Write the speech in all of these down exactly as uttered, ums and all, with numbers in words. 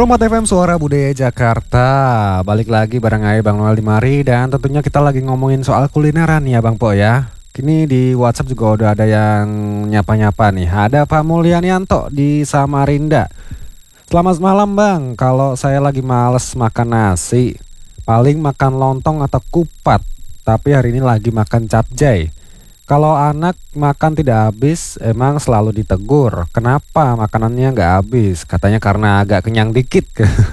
Promat F M Suara Budaya Jakarta. Balik lagi bareng saya Bang Noel Dimari. Dan tentunya kita lagi ngomongin soal kulineran ya Bang Po ya. Kini di WhatsApp juga udah ada yang nyapa-nyapa nih. Ada Pak Mulyanianto di Samarinda. Selamat malam Bang. Kalau saya lagi males makan nasi, paling makan lontong atau kupat. Tapi hari ini lagi makan capcay. Kalau anak makan tidak habis, emang selalu ditegur. Kenapa makanannya nggak habis? Katanya karena agak kenyang dikit.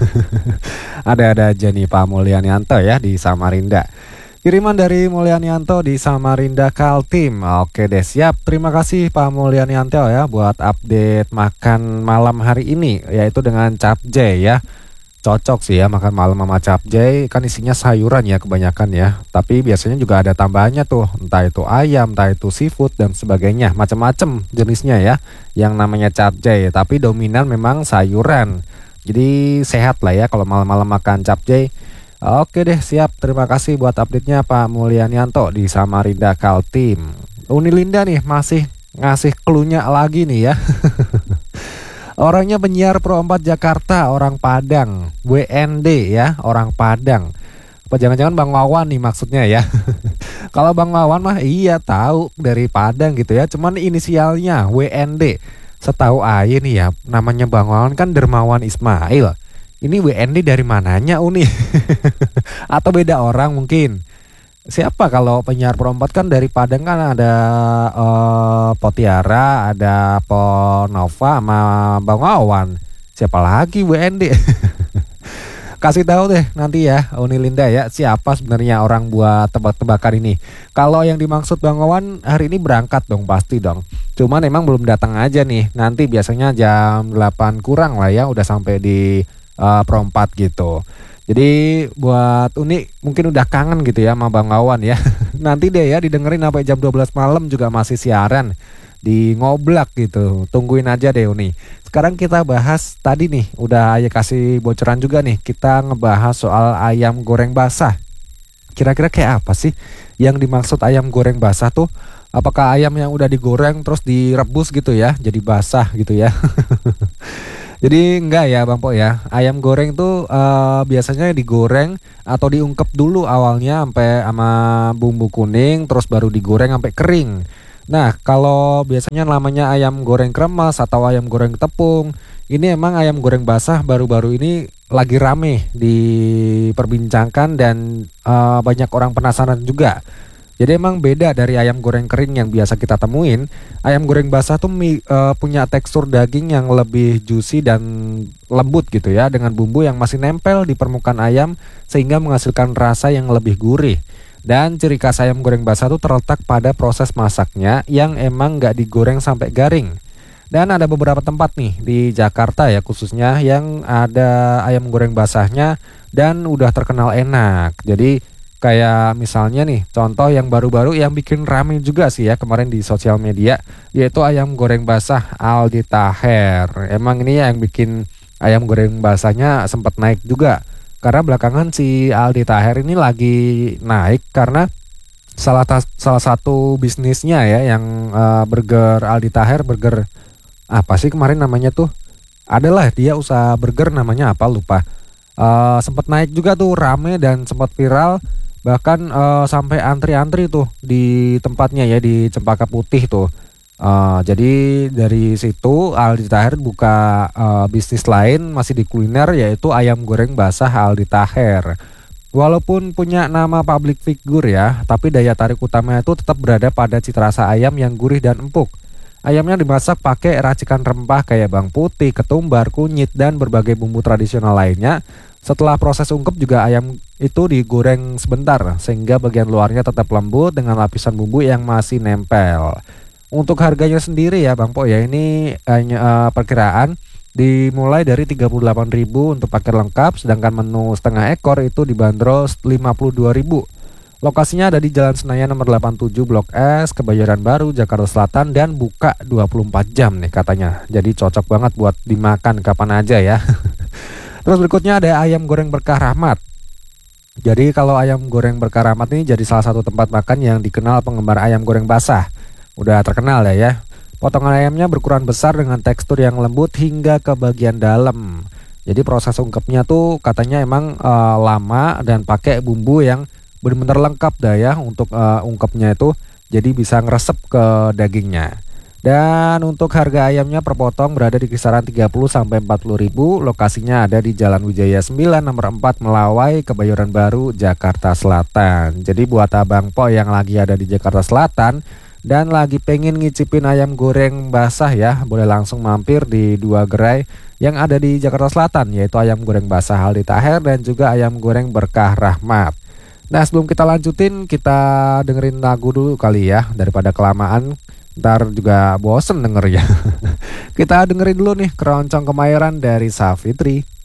Ada-ada aja nih Pak Mulyanianto ya di Samarinda. Kiriman dari Mulyanianto di Samarinda Kaltim. Oke deh, siap. Terima kasih Pak Mulyanianto ya buat update makan malam hari ini, yaitu dengan capcay ya. Cocok sih ya makan malam sama capcay, kan isinya sayuran ya kebanyakan ya. Tapi biasanya juga ada tambahannya tuh, entah itu ayam, entah itu seafood dan sebagainya, macam-macam jenisnya ya yang namanya capcay. Tapi dominan memang sayuran. Jadi sehat lah ya kalau malam-malam makan capcay. Oke deh, siap. Terima kasih buat update-nya Pak Mulyanianto di Samarinda Kaltim. Uni Linda nih masih ngasih clue-nya lagi nih ya. Orangnya penyiar Pro empat Jakarta, orang Padang. W N D ya, orang Padang. Apa jangan-jangan Bang Wawan nih maksudnya ya. Kalau Bang Wawan mah iya tahu dari Padang gitu ya. Cuman inisialnya W N D. Setahu aja nih ya, namanya Bang Wawan kan Dermawan Ismail. Ini W N D dari mananya Uni? Atau beda orang mungkin? Siapa kalau penyiar Pro empat kan dari Padang kan ada uh, Potiara, ada Ponova sama Bang Wawan. Siapa lagi W N D? Kasih tahu deh nanti ya Uni Linda ya, siapa sebenarnya orang buat tebak-tebakan ini. Kalau yang dimaksud Bang Wawan hari ini berangkat dong pasti dong. Cuman emang belum datang aja nih. Nanti biasanya jam delapan kurang lah ya udah sampai di uh, Pro empat gitu. Jadi buat Uni mungkin udah kangen gitu ya sama Bang Wawan ya. Nanti deh ya didengerin sampai jam dua belas malam juga masih siaran di Ngoblak gitu. Tungguin aja deh Uni. Sekarang kita bahas tadi nih, udah Ayah kasih bocoran juga nih. Kita ngebahas soal ayam goreng basah. Kira-kira kayak apa sih yang dimaksud ayam goreng basah tuh? Apakah ayam yang udah digoreng terus direbus gitu ya, jadi basah gitu ya? Jadi enggak ya Bang Po ya. Ayam goreng tuh uh, biasanya digoreng atau diungkep dulu awalnya sampai sama bumbu kuning, terus baru digoreng sampai kering. Nah, kalau biasanya namanya ayam goreng kremes atau ayam goreng tepung, ini emang ayam goreng basah baru-baru ini lagi rame diperbincangkan dan uh, banyak orang penasaran juga. Jadi emang beda dari ayam goreng kering yang biasa kita temuin. Ayam goreng basah tuh mi, uh, punya tekstur daging yang lebih juicy dan lembut gitu ya, dengan bumbu yang masih nempel di permukaan ayam sehingga menghasilkan rasa yang lebih gurih. Dan ciri khas ayam goreng basah tuh terletak pada proses masaknya yang emang nggak digoreng sampai garing. Dan ada beberapa tempat nih di Jakarta ya khususnya yang ada ayam goreng basahnya dan udah terkenal enak. Jadi kayak misalnya nih, contoh yang baru-baru yang bikin rame juga sih ya kemarin di sosial media, yaitu ayam goreng basah Aldi Taher. Emang ini yang bikin ayam goreng basahnya sempat naik juga. Karena belakangan si Aldi Taher ini lagi naik karena salah ta- salah satu bisnisnya ya yang uh, burger Aldi Taher, burger apa sih kemarin namanya tuh? Adalah dia usaha burger namanya apa lupa. Uh, sempat naik juga tuh rame dan sempat viral. Bahkan uh, sampai antri-antri tuh di tempatnya ya di Cempaka Putih tuh. Uh, jadi dari situ Aldi Taher buka uh, bisnis lain masih di kuliner, yaitu ayam goreng basah Aldi Taher. Walaupun punya nama public figure ya, tapi daya tarik utamanya itu tetap berada pada cita rasa ayam yang gurih dan empuk. Ayamnya dimasak pakai racikan rempah kayak bawang putih, ketumbar, kunyit, dan berbagai bumbu tradisional lainnya. Setelah proses ungkep juga ayam itu digoreng sebentar sehingga bagian luarnya tetap lembut dengan lapisan bumbu yang masih nempel. Untuk harganya sendiri ya Bang Po ya, ini hanya uh, perkiraan dimulai dari tiga puluh delapan ribu untuk paket lengkap, sedangkan menu setengah ekor itu dibanderol lima puluh dua ribu. Lokasinya ada di Jalan Senayan nomor delapan puluh tujuh Blok S, Kebayoran Baru, Jakarta Selatan, dan buka dua puluh empat jam nih katanya. Jadi cocok banget buat dimakan kapan aja ya. Terus berikutnya ada ayam goreng Berkah Rahmat. Jadi kalau ayam goreng Berkah Rahmat ini jadi salah satu tempat makan yang dikenal penggemar ayam goreng basah. Udah terkenal ya ya. Potongan ayamnya berukuran besar dengan tekstur yang lembut hingga ke bagian dalam. Jadi proses ungkepnya tuh katanya emang eh, lama dan pakai bumbu yang benar-benar lengkap dah ya untuk eh, ungkepnya itu. Jadi bisa ngeresep ke dagingnya. Dan untuk harga ayamnya per potong berada di kisaran tiga puluh sampai empat puluh ribu. Lokasinya ada di Jalan Wijaya sembilan nomor empat Melawai, Kebayoran Baru, Jakarta Selatan. Jadi buat Abang Po yang lagi ada di Jakarta Selatan dan lagi pengen ngicipin ayam goreng basah ya, boleh langsung mampir di dua gerai yang ada di Jakarta Selatan, yaitu ayam goreng basah Aldi Taher dan juga ayam goreng Berkah Rahmat. Nah, sebelum kita lanjutin, kita dengerin lagu dulu kali ya, daripada kelamaan ntar juga bosen denger ya. Kita dengerin dulu nih Keroncong Kemayoran dari Savitri.